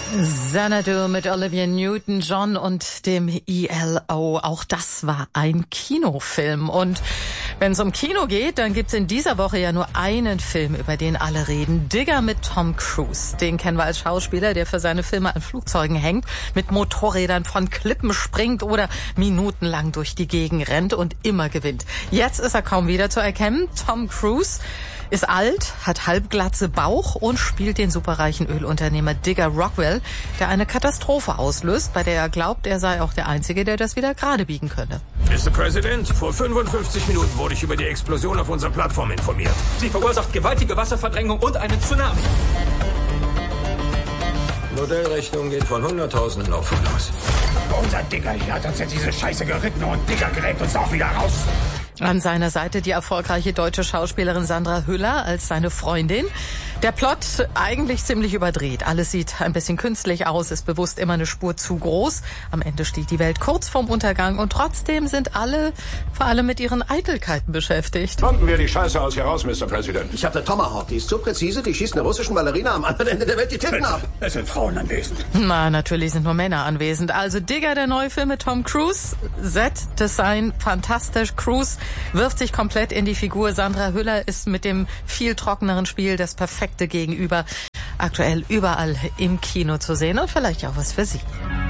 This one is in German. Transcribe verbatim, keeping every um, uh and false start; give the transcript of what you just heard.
Xanadu mit Olivia Newton-John und dem E L O. Auch das war ein Kinofilm. Und wenn es um Kino geht, dann gibt's in dieser Woche ja nur einen Film, über den alle reden. Digger mit Tom Cruise. Den kennen wir als Schauspieler, der für seine Filme an Flugzeugen hängt, mit Motorrädern von Klippen springt oder minutenlang durch die Gegend rennt und immer gewinnt. Jetzt ist er kaum wieder zu erkennen. Tom Cruise ist alt, hat halbglatze Bauch und spielt den superreichen Ölunternehmer Digger Rockwell, der eine Katastrophe auslöst, bei der er glaubt, er sei auch der Einzige, der das wieder gerade biegen könne. Mister President, vor fünfundfünfzig Minuten wurde ich über die Explosion auf unserer Plattform informiert. Sie verursacht gewaltige Wasserverdrängung und einen Tsunami. Modellrechnung geht von Hunderttausenden auf Pfund aus. Unser Digger hier hat uns jetzt diese Scheiße geritten und Digger gräbt uns auch wieder raus. An seiner Seite die erfolgreiche deutsche Schauspielerin Sandra Hüller als seine Freundin. Der Plot eigentlich ziemlich überdreht. Alles sieht ein bisschen künstlich aus, ist bewusst immer eine Spur zu groß. Am Ende steht die Welt kurz vorm Untergang und trotzdem sind alle vor allem mit ihren Eitelkeiten beschäftigt. Bomben wir die Scheiße aus hier raus, Mister President. Ich habe eine Tomahawk, die ist so präzise, die schießt einer russischen Ballerina am anderen Ende der Welt die Titten ab. Es sind Frauen anwesend. Na, natürlich sind nur Männer anwesend. Also Digger, der neue Film mit Tom Cruise. Set-Design fantastisch. Cruise wirft sich komplett in die Figur. Sandra Hüller ist mit dem viel trockeneren Spiel das perfekte Gegenüber. Aktuell überall im Kino zu sehen und vielleicht auch was für Sie.